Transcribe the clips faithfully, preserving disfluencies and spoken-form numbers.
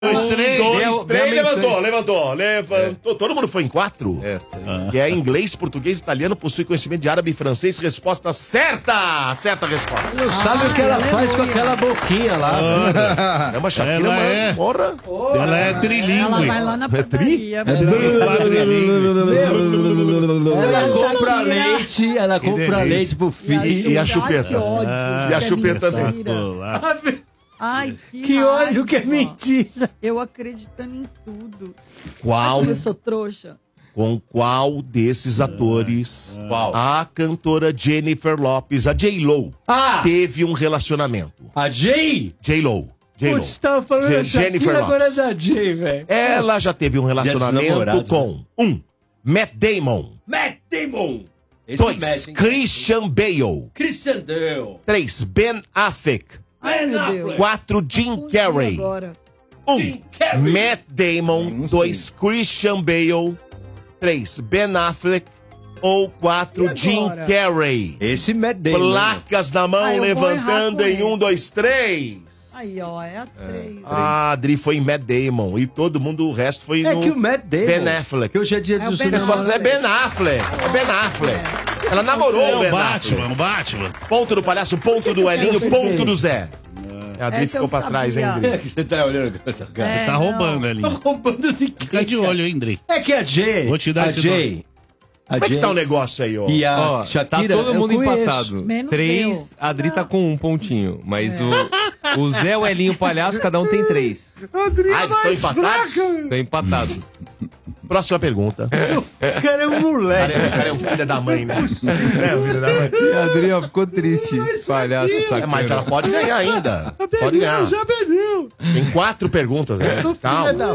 dois, três. Dois, três, levantou, levantou, levantou. Todo mundo foi em quatro? Essa. Que é inglês, português, italiano, possui conhecimento de árabe e francês. Resposta certa! Certa resposta. Não sabe o que ela faz com aquela boquinha lá. É uma Shakira, Ela mano. é- Porra. Ela é trilingue. Ela vai lá na padaria. Ela é quadrilingue. Ela Shakira. compra leite, ela compra delícia. leite pro filho. E a chupeta. Ai, que ódio. E a que é chupeta mentira. Ai, que, Que ódio que é raiva. mentira. Eu acreditando em tudo. Qual, Eu sou trouxa. com qual desses atores Qual? a cantora Jennifer Lopez, a J-Lo, Ah, teve um relacionamento? a Jay? J-Lo. J-Lo. Putz, tava falando Je- da Jennifer Shakira, agora é Lopez. da Jay, velho. Ela já teve um relacionamento namorados, com um, Matt Damon. Matt Damon. Esse dois, Matt, hein? Christian Bale. Christian Bale. três, Ben Affleck. Ai, meu Deus. quatro, Jim Confundi Carrey. agora. um, Jim Carrey. Matt Damon. dois, Christian Bale. três, Ben Affleck. Ou quatro, E Jim agora? Carrey. Esse Matt Damon. Placas na mão, Ah, eu vou levantando errar com em um, esse. dois, três. Aí, ó, é a três. Ah, Adri foi em Matt Damon. E todo mundo, o resto foi É no que o Matt Damon. Ben Affleck. Que hoje é dia É o do Ben Eles cinema. falam, é Ben Affleck. É Ben Affleck. Ela namorou É o o Ben Batman, Affleck. o Batman. Ponto do palhaço, ponto do Elinho, ponto do Zé. A Adri Essa ficou eu pra trás, hein, sabia. Adri? Você tá olhando com essa cara? É, Tá não. roubando ali. Tá roubando de quê? Fica de olho, hein, Dri. É que a Jay. Vou te dar a esse Jay. A Como é que Jay tá o negócio aí, ó? e a Ó, Shakira. tá todo eu mundo conheço. empatado. Menos Três, eu. a Adri tá com um pontinho. Mas o, o Zé, o Elinho e o Palhaço, cada um tem três. Ah, eles estão empatados? Estão empatados. Próxima pergunta. O cara é um O moleque. cara, é- o cara é um filho da mãe, né? É, o filho da mãe. E a Adri, ó, ficou triste. Palhaço, É, sacana. mas ela pode ganhar ainda. Pode ganhar. Tem quatro perguntas, né? Calma.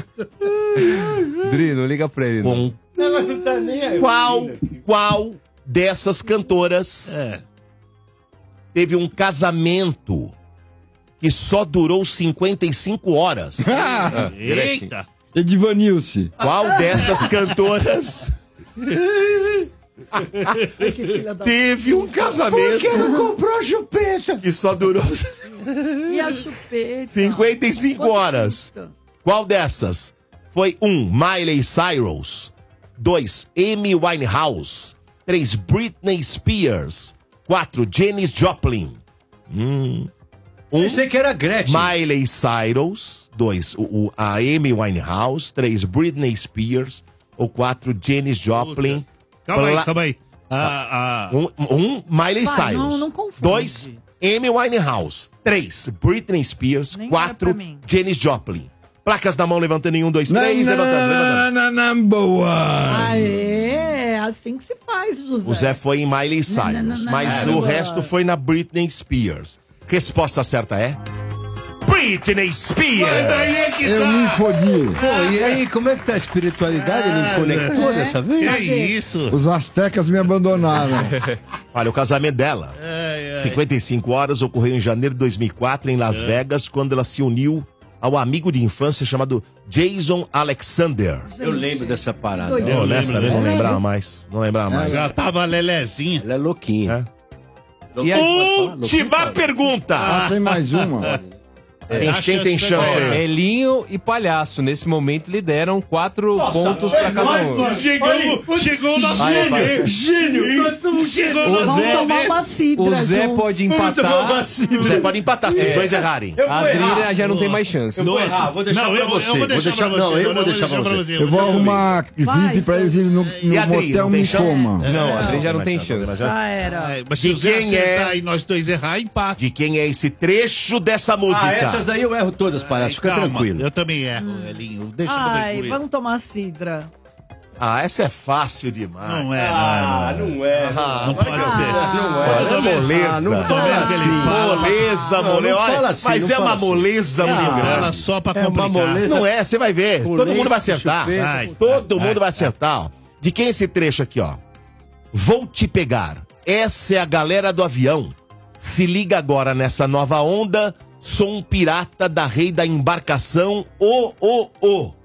Adri, não liga pra ele. não. Com Ela não tá nem aí. qual, qual dessas cantoras É. teve um casamento que só durou cinquenta e cinco horas? Ah, Gretchen. Eita. Edivanilce. Qual dessas cantoras Ai, que filha da... teve um casamento Não comprou a chupeta. que só durou E a chupeta? cinquenta e cinco horas? Qual dessas? Foi um, Miley Cyrus. dois, Amy Winehouse. três, Britney Spears. quatro, Janis Joplin. Hum. Um, Eu sei que era Gretchen. Miley Cyrus. dois, o, o- a Amy Winehouse. três, Britney Spears. Ou quatro, Janis Joplin. Calma aí, Pla- calma aí. Ah, ah. Um, um Miley Vai, Cyrus. não- não confunde. dois, Amy Winehouse. três, Britney Spears. Nem quatro, olha pra mim. Janis Joplin. Placas na mão, levantando em um, dois, três. Na, Levantando, levantando. na, na, number one. Aê, assim que se faz, José. O Zé foi em Miley Não, Cyrus, não, não, não, mas não. o resto foi na Britney Spears. Resposta certa é... Britney Spears! Eu me fodi. Pô, e aí, como é que tá a espiritualidade? Ele me conectou É. dessa Que vez? isso? Os astecas me abandonaram. Olha, o casamento dela, Ai, ai. cinquenta e cinco horas, ocorreu em janeiro de dois mil e quatro, em Las Vegas, quando ela se uniu ao amigo de infância chamado Jason Alexander. Eu lembro dessa parada. Doido. Eu, Eu honestamente, lembro, não né? lembrava mais. Não lembrava mais. Já tava lelezinha. Ela é louquinha. É. E aí, Última pergunta! Ah, tem mais uma. Tem- a quem tem chance chance é- aí? Elinho e Palhaço, nesse momento, lideram quatro pontos pra cada um. Chegou, chegou o nosso Vai, vai. gênio. Gênio. Nós estamos chegando. O Vamos Zé- tomar uma cidra O Zé juntos. pode empatar. Você pode empatar se os dois errarem. Eu A vou errar. Adri já não tem mais chance. Eu vou errar, vou deixar Não, pra eu, você. eu vou deixar, pra você. Não, eu vou deixar pra você. Eu vou arrumar V I P Vai, pra eles irem no, E a no Adri, motel não tem Me chance? Coma. Não, a Adri já não tem Mas já- chance. Já era. É, mas se De o Zé quem é? acertar e nós dois errar, empate. De quem é esse trecho dessa música? Ah, essas daí eu erro todas, palhaço. Fica Calma, tranquilo. eu também erro, Elinho. Deixa eu Ai, tranquilo. vamos tomar cidra. Ah, essa é fácil demais. Não é, Ah, mano. não é. Ah, Não para pode que ser. Não Olha, é. é moleza. Ah, não fala Olha que assim. ele fala. Moleza, Não, moleza. não Olha, fala assim, mas não é fala uma assim. moleza muito Ah, grande. Fala só pra É uma complicar. moleza. Não é, você vai ver. Com Todo leite, mundo vai acertar. chupeta. Vai. Todo Vai, mundo vai vai. acertar. Ó. De quem é esse trecho aqui, ó? Vou te pegar. Essa é a galera do avião. Se liga agora nessa nova onda. Sou um pirata da rei da embarcação. Ô, ô, ô.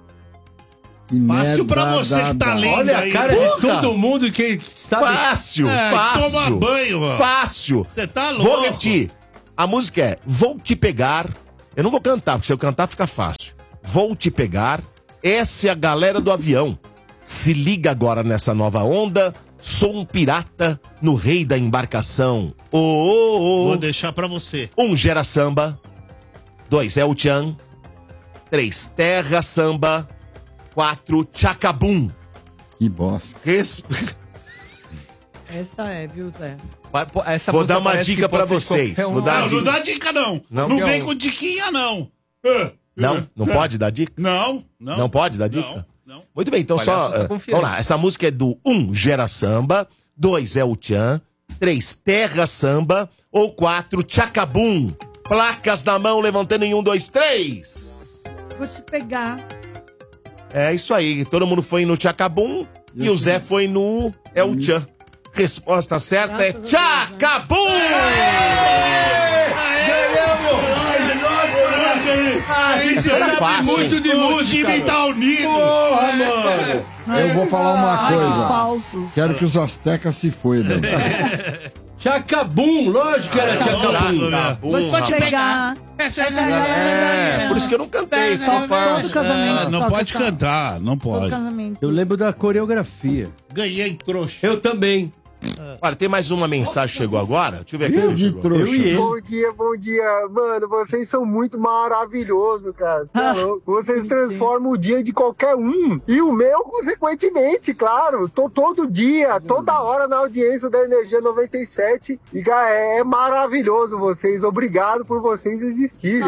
Que Fácil pra merda você que tá da- lendo. Olha a aí. cara Porra. de todo mundo que sabe. Fácil, É, fácil. toma banho, mano. Fácil. Você tá louco. Vou repetir. A música é Vou te pegar. Eu não vou cantar, porque se eu cantar fica fácil. Vou te pegar, essa é a galera do avião. Se liga agora nessa nova onda, sou um pirata no rei da embarcação. Oh, oh, oh. Vou deixar pra você. Um gera samba, dois é o tchan, três terra samba, quatro tchacabum. Que bosta. Res... Essa é, viu, Zé? Essa Vou música dar uma parece que dica pra pode ser vocês. qualquer um. Vou dar uma Não, não dica. dá dica, não. Não? Não, Não. vem com diquinha, não. Ah, Não, não pode dar dica? Não, não. Não pode dar dica? Não, não. Muito bem, então Palhaço só. tá eh, confiante. vamos lá, essa música é do um gera samba, dois é o tchan, três terra samba ou quatro tchacabum. Placas na mão, levantando em um, dois, três. Vou te pegar. É isso aí, todo mundo foi no tchacabum e o Zé foi no é o tchan. Resposta certa é Graças a Deus, né? tchacabum! Essa era fácil. Muito de música. O time tá unido. Porra, mano. Eu vou falar uma Ai, que coisa. falsos. Quero que os astecas se foidam. Chacabum, lógico que era chacabum. Tchacabum, Vou te rapaz. pegar. Essa é É, por isso que eu não cantei, ficou Todo fácil. casamento. Ah, não toca pode essa- cantar, não Todo pode. casamento. Eu lembro da coreografia. Ganhei trouxa. Eu também. Olha, tem mais uma mensagem que chegou agora. Deixa eu ver aqui. Eu quem de chegou. trouxa. Eu e ele. Bom dia, bom dia. Mano, vocês são muito maravilhosos, cara. Cê é louco. Vocês transformam o dia de qualquer um. E o meu, consequentemente, claro. Tô todo dia, toda hora na audiência da Energia noventa e sete. E, cara, é maravilhoso vocês. Obrigado por vocês existirem.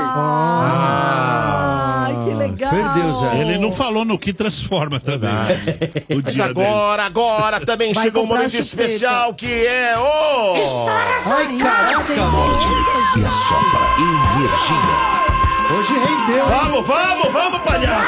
Ah, que legal. Perdeu já. Ele não falou no que transforma também. O Mas dia agora, agora também Vai chegou um comprar momento chupeta. especial que é o... Ai, caraca. E a sopra energia. Hoje rendeu. Vamos, vamos, vamos, palhaço!